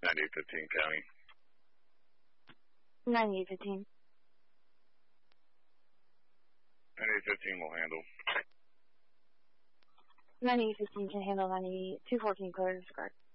9815 County. 9815. 9815 will handle. 9815 can handle 9214, clear to discard.